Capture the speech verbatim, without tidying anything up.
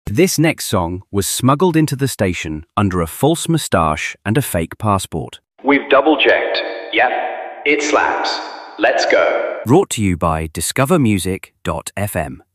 This next song was smuggled into the station under a false moustache and a fake passport. We've double-checked. Yep, it slaps. Let's go. Brought to you by discover music dot f m.